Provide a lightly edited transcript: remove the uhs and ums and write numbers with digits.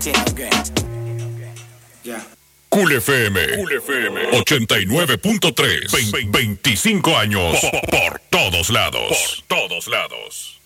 Cool FM 89.3 25 años por todos lados.